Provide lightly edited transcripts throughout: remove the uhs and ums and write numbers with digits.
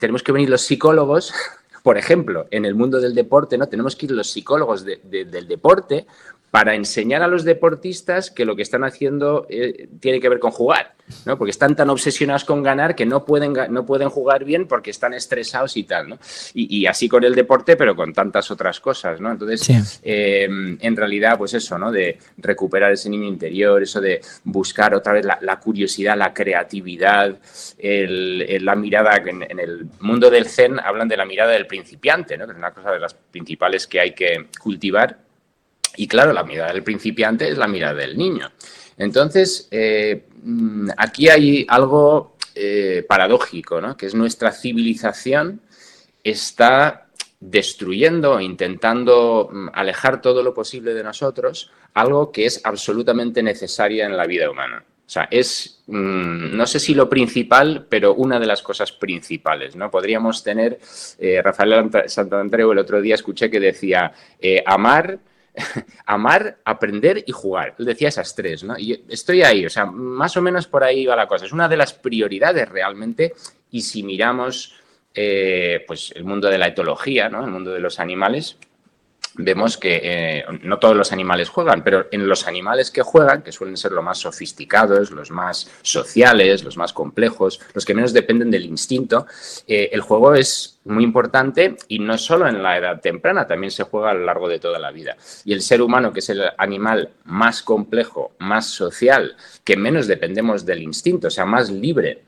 tenemos que venir los psicólogos, por ejemplo, en el mundo del deporte, ¿no? Tenemos que ir los psicólogos del deporte para enseñar a los deportistas que lo que están haciendo tiene que ver con jugar, ¿no? Porque están tan obsesionados con ganar que no pueden jugar bien porque están estresados y tal, ¿no? Y así con el deporte, pero con tantas otras cosas, ¿no? Entonces, sí. En realidad, pues eso, ¿no? De recuperar ese niño interior, eso de buscar otra vez la curiosidad, la creatividad, la mirada. En el mundo del Zen hablan de la mirada del principiante, ¿no? Que es una cosa de las principales que hay que cultivar. Y claro, la mirada del principiante es la mirada del niño. Entonces, aquí hay algo paradójico, ¿no? Que es nuestra civilización está destruyendo, intentando alejar todo lo posible de nosotros, algo que es absolutamente necesaria en la vida humana. O sea, es, no sé si lo principal, pero una de las cosas principales, ¿no? Podríamos tener, Rafael Santandreu el otro día escuché que decía, amar, aprender y jugar. Él decía esas tres, ¿no? Y estoy ahí, o sea, más o menos por ahí va la cosa. Es una de las prioridades realmente, y si miramos pues el mundo de la etología, ¿no? El mundo de los animales, vemos que no todos los animales juegan, pero en los animales que juegan, que suelen ser los más sofisticados, los más sociales, los más complejos, los que menos dependen del instinto, el juego es muy importante, y no solo en la edad temprana, también se juega a lo largo de toda la vida. Y el ser humano, que es el animal más complejo, más social, que menos dependemos del instinto, o sea, más libre,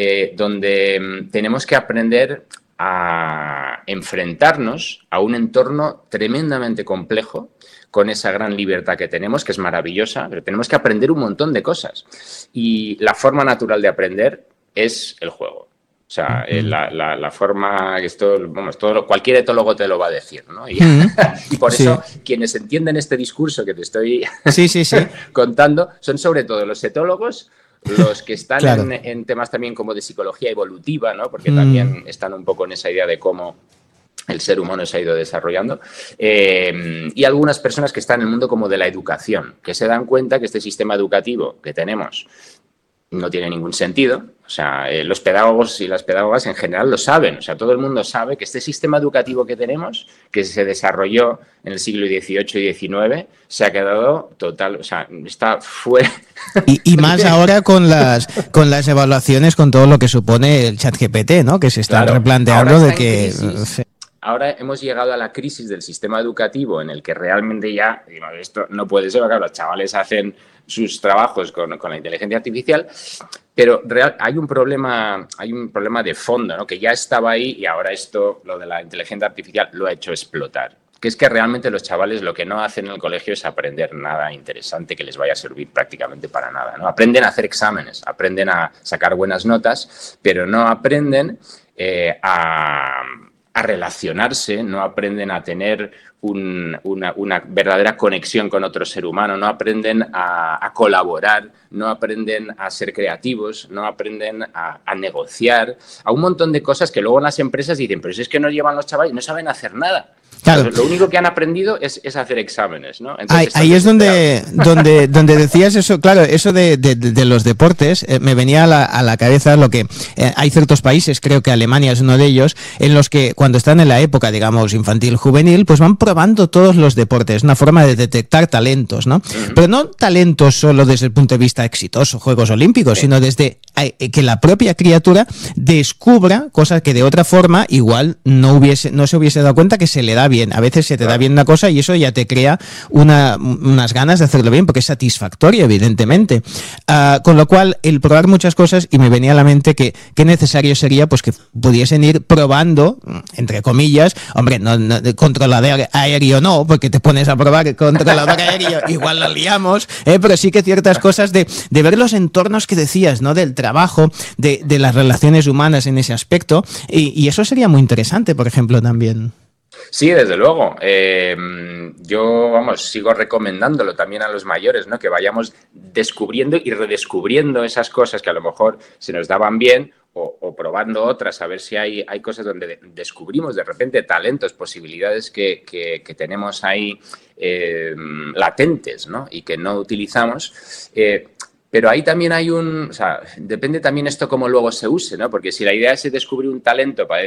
donde tenemos que aprender a enfrentarnos a un entorno tremendamente complejo, con esa gran libertad que tenemos, que es maravillosa, pero tenemos que aprender un montón de cosas. Y la forma natural de aprender es el juego. O sea, la forma, cualquier etólogo te lo va a decir, ¿no? Y por eso, quienes entienden este discurso que te estoy contando son sobre todo los etólogos, los que están en temas también como de psicología evolutiva, ¿no? Porque también están un poco en esa idea de cómo el ser humano se ha ido desarrollando, y algunas personas que están en el mundo como de la educación, que se dan cuenta que este sistema educativo que tenemos no tiene ningún sentido. O sea, los pedagogos y las pedagogas en general lo saben. O sea, todo el mundo sabe que este sistema educativo que tenemos, que se desarrolló en el siglo XVIII y XIX, se ha quedado total, o sea, está fuera. Y más ahora con las evaluaciones, con todo lo que supone el ChatGPT, ¿no? Que se está replanteando de que... Ahora hemos llegado a la crisis del sistema educativo en el que realmente ya, digamos, esto no puede ser, porque los chavales hacen sus trabajos con la inteligencia artificial, pero hay un problema de fondo, ¿no? Que ya estaba ahí, y ahora lo de la inteligencia artificial lo ha hecho explotar. Que es que realmente los chavales lo que no hacen en el colegio es aprender nada interesante que les vaya a servir prácticamente para nada, ¿no? Aprenden a hacer exámenes, aprenden a sacar buenas notas, pero no aprenden a relacionarse, no aprenden a tener una verdadera conexión con otro ser humano, no aprenden a colaborar, no aprenden a ser creativos, no aprenden a negociar, a un montón de cosas que luego en las empresas dicen, pero si es que no llevan los chavales, no saben hacer nada. Claro. Lo único que han aprendido es hacer exámenes, ¿no? Entonces, ahí es donde decías eso, claro, eso de los deportes, me venía a la cabeza lo que hay ciertos países, creo que Alemania es uno de ellos, en los que cuando están en la época, digamos, infantil, juvenil, pues van probando todos los deportes, una forma de detectar talentos, ¿no? Pero no talentos solo desde el punto de vista exitoso, Juegos Olímpicos, sino desde que la propia criatura descubra cosas que de otra forma igual no se hubiese dado cuenta que se le da bien. A veces se te da bien una cosa y eso ya te crea unas ganas de hacerlo bien, porque es satisfactorio, evidentemente. Con lo cual, el probar muchas cosas, y me venía a la mente que necesario sería pues que pudiesen ir probando, entre comillas, hombre, no controlador aéreo no, porque te pones a probar controlador aéreo, igual lo liamos, pero sí que ciertas cosas de ver los entornos que decías, ¿no? Del trabajo, de las relaciones humanas en ese aspecto, y eso sería muy interesante, por ejemplo, también. Sí, desde luego. Yo, sigo recomendándolo también a los mayores, ¿no? Que vayamos descubriendo y redescubriendo esas cosas que a lo mejor se nos daban bien, o probando otras, a ver si hay cosas donde descubrimos de repente talentos, posibilidades que tenemos ahí latentes, ¿no? Y que no utilizamos. Pero ahí también hay depende también esto cómo luego se use, ¿no? Porque si la idea es descubrir un talento para